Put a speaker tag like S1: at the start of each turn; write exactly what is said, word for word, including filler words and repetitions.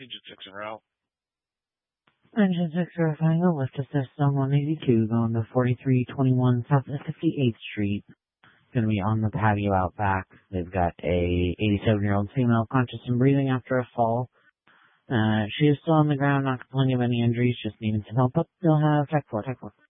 S1: Engine six en route.
S2: Engine six verifying a lift assist on one eighty-two going to forty-three twenty-one South fifty-eighth Street. Going to be on the patio out back. They've got a eighty-seven-year-old female conscious and breathing after a fall. Uh, she is still on the ground, not complaining of any injuries, just needing some help, but they'll have tech four, tech four.